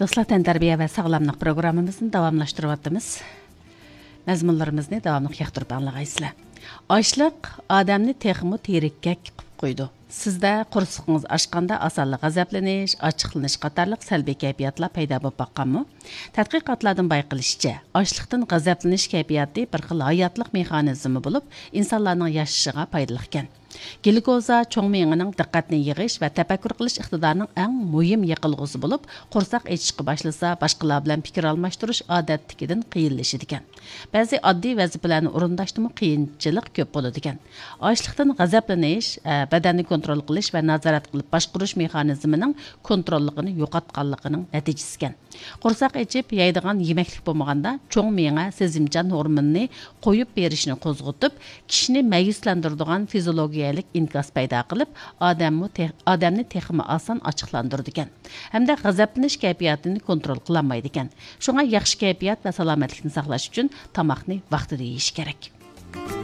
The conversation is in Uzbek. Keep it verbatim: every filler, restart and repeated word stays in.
Dostlar, təntarbiyə və sağlamlıq proqramımızın davamlaşdırıvatımız. Məzmunlarımızı davamlıq yaxtırıb anlağaysızlar. Açlıq adamni texmi terikka qoydu. Sizdə qursağınız aşqanda asanlıq g'azablanish, ochiqlanish qatorliq salbiy kayfiyatlar paydo bo'lib baqqanmi? Tadqiqotlardan bayqilishicha, ochliqdan g'azablanish kayfiyati bir xil hayotlik mexanizmi bo'lib, insonlarning yashashiga foydali ekan. Glikoza cho'ng miyaning diqqatni yig'ish va tafakkur qilish iqtidorining eng muhim yiqilg'usi bo'lib, qursaq echishga boshlasa, boshqalar bilan fikr almashtirish odatdagidan qiyinlashadi ekan. Ba'zi oddiy vazifalarni o'rindashdimi qiyinchilik ko'p bo'ladi ekan. Ochliqdan g'azablanish, badanni kontrol qilish va nazorat qilib boshqarish mexanizmining kontrolligini yo'qotganligining natijasi ekan. Qursaq echib yeydigan yemeklik bo'lmaganda cho'ng miya sezimchan hormonini qo'yib berishni qo'zg'atib, kishini mayuslantiradigan fiziologiyalik inkas paydo qilib, odamni odamni texmi oson ochiqlantirdi ekan. Hamda g'azablanish kayfiyatini kontrol qila olmaydi ekan. Shunga yaxshi kayfiyat va salomatlikni saqlash uchun tomoqni vaqtida yeyish kerak.